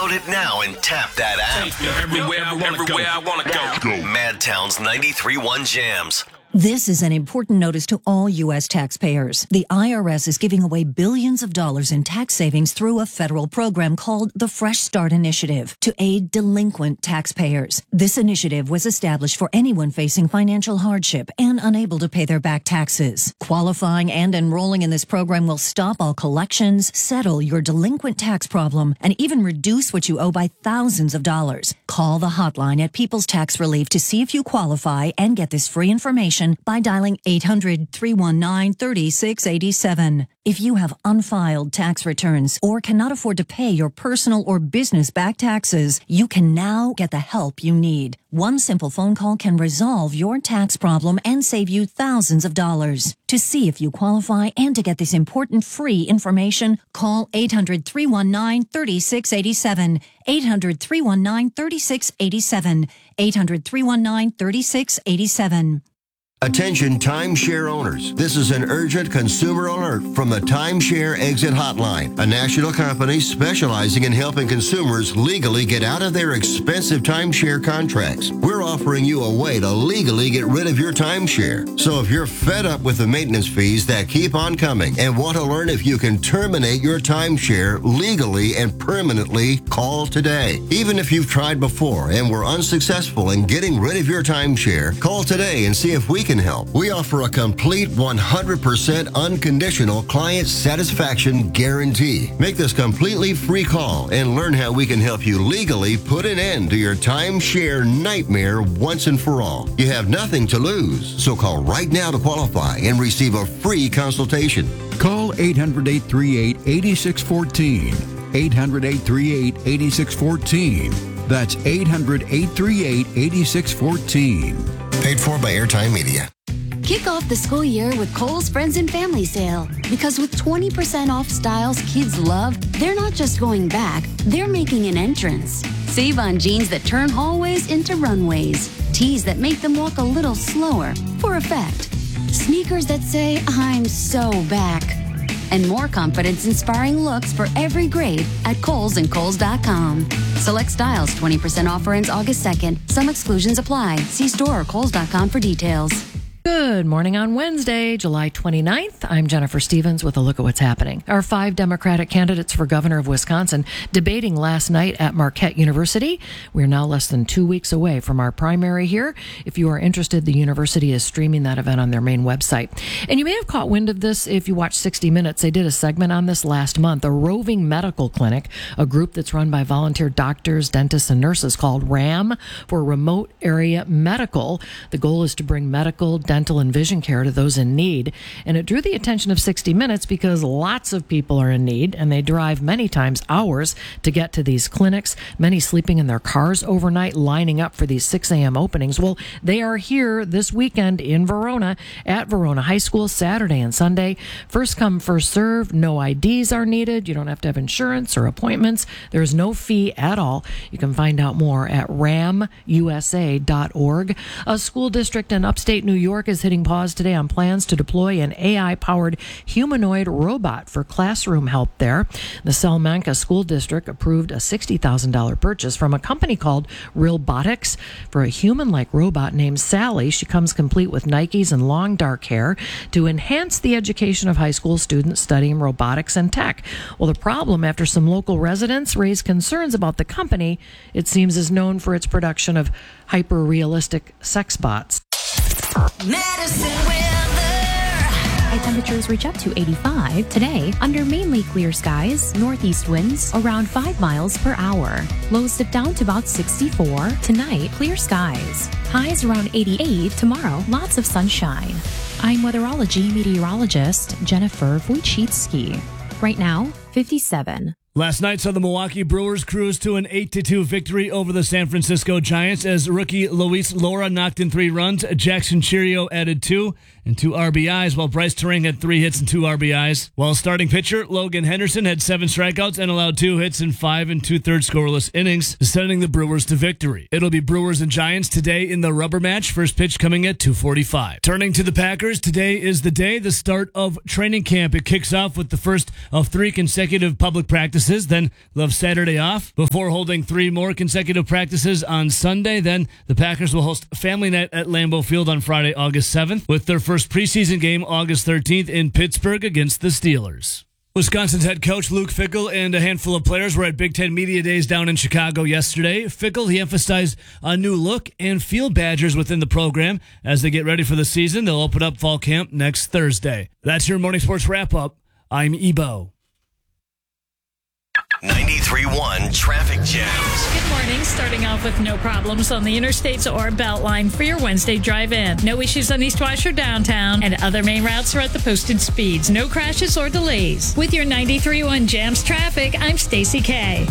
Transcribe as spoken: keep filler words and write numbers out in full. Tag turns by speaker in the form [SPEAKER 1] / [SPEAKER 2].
[SPEAKER 1] Download it now and tap that app.
[SPEAKER 2] Everywhere I wanna go. I wanna go.
[SPEAKER 1] Madtown's ninety-three point one Jams.
[SPEAKER 3] This is an important notice to all U S taxpayers. The I R S is giving away billions of dollars in tax savings through a federal program called the Fresh Start Initiative to aid delinquent taxpayers. This initiative was established for anyone facing financial hardship and unable to pay their back taxes. Qualifying and enrolling in this program will stop all collections, settle your delinquent tax problem, and even reduce what you owe by thousands of dollars. Call the hotline at People's Tax Relief to see if you qualify and get this free information by dialing eight hundred, three one nine, three six eight seven. If you have unfiled tax returns or cannot afford to pay your personal or business back taxes, you can now get the help you need. One simple phone call can resolve your tax problem and save you thousands of dollars. To see if you qualify and to get this important free information, call eight hundred, three one nine, three six eight seven, eight hundred, three one nine, three six eight seven, eight hundred, three one nine, three six eight seven.
[SPEAKER 4] Attention timeshare owners. This is an urgent consumer alert from the Timeshare Exit Hotline, a national company specializing in helping consumers legally get out of their expensive timeshare contracts. We're offering you a way to legally get rid of your timeshare. So if you're fed up with the maintenance fees that keep on coming and want to learn if you can terminate your timeshare legally and permanently, call today. Even if you've tried before and were unsuccessful in getting rid of your timeshare, call today and see if we can help. We offer a complete one hundred percent unconditional client satisfaction guarantee. Make this completely free call and learn how we can help you legally put an end to your timeshare nightmare once and for all. You have nothing to lose, so call right now to qualify and receive a free consultation.
[SPEAKER 5] Call eight hundred, eight three eight, eight six one four. eight hundred, eight three eight, eight six one four. That's eight hundred, eight three eight, eight six one four.
[SPEAKER 4] Paid for by Airtime Media.
[SPEAKER 6] Kick off the school year with Kohl's Friends and Family Sale. Because with twenty percent off styles kids love, they're not just going back, they're making an entrance. Save on jeans that turn hallways into runways. Tees that make them walk a little slower, for effect. Sneakers that say, I'm so back. And more confidence-inspiring looks for every grade at Kohl's and Kohl's dot com. Select styles, twenty percent offer ends August second. Some exclusions apply. See store or Kohl's dot com for details.
[SPEAKER 7] Good morning on Wednesday, July twenty-ninth. I'm Jennifer Stevens with a look at what's happening. Our five Democratic candidates for governor of Wisconsin debating last night at Marquette University. We're now less than two weeks away from our primary here. If you are interested, the university is streaming that event on their main website. And you may have caught wind of this if you watched sixty minutes. They did a segment on this last month. A roving medical clinic, a group that's run by volunteer doctors, dentists, and nurses called RAM for Remote Area Medical. The goal is to bring medical, dental, and vision care to those in need. And it drew the attention of sixty minutes because lots of people are in need, and they drive many times hours to get to these clinics, many sleeping in their cars overnight, lining up for these six a.m. openings. Well, they are here this weekend in Verona at Verona High School, Saturday and Sunday. First come, first serve. No I Ds are needed. You don't have to have insurance or appointments. There's no fee at all. You can find out more at ram u s a dot org. A school district in upstate New York is hitting pause today on plans to deploy an A I-powered humanoid robot for classroom help there. The Salamanca School District approved a sixty thousand dollars purchase from a company called Realbotics for a human-like robot named Sally. She comes complete with Nikes and long dark hair to enhance the education of high school students studying robotics and tech. Well, the problem, after some local residents raised concerns about the company, it seems is known for its production of hyper-realistic sex bots.
[SPEAKER 8] Medicine weather. High temperatures reach up to eighty-five today under mainly clear skies, northeast winds around five miles per hour. Lows dip down to about sixty-four. Tonight, clear skies. Highs around eighty-eight. Tomorrow, lots of sunshine. I'm weatherology meteorologist Jennifer Wojcicki. Right now, fifty-seven.
[SPEAKER 9] Last night saw the Milwaukee Brewers cruise to an eight to two victory over the San Francisco Giants as rookie Luis Lora knocked in three runs. Jackson Chirio added two and two R B Is, while Bryce Turang had three hits and two R B Is. While starting pitcher Logan Henderson had seven strikeouts and allowed two hits in five and two-thirds scoreless innings, sending the Brewers to victory. It'll be Brewers and Giants today in the rubber match. First pitch coming at two forty-five. Turning to the Packers, today is the day, the start of training camp. It kicks off with the first of three consecutive public practices practices. Then they'll have Saturday off before holding three more consecutive practices on Sunday. Then the Packers will host Family Night at Lambeau Field on Friday, August seventh, with their first preseason game August thirteenth in Pittsburgh against the Steelers. Wisconsin's head coach Luke Fickell and a handful of players were at Big Ten Media Days down in Chicago yesterday. Fickell, he emphasized a new look and field badgers within the program. As they get ready for the season, they'll open up fall camp next Thursday. That's your Morning Sports Wrap-Up. I'm Ebo.
[SPEAKER 1] ninety-three point one Traffic Jams.
[SPEAKER 10] Good morning. Starting off with no problems on the interstates or Beltline for your Wednesday drive-in. No issues on East Wash or downtown, and other main routes are at the posted speeds. No crashes or delays. With your ninety-three point one Jams traffic, I'm Stacey K.